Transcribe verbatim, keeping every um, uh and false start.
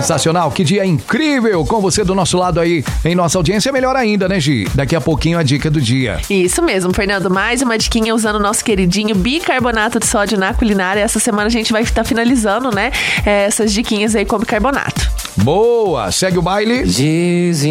sensacional, que dia incrível com você do nosso lado aí, em nossa audiência. É melhor ainda, né, Gi? Daqui a pouquinho a dica do dia. Isso mesmo, Fernando. Mais uma diquinha usando o nosso queridinho bicarbonato de sódio na culinária. Essa semana a gente vai estar finalizando, né, essas diquinhas aí com bicarbonato. Boa! Segue o baile. Dizem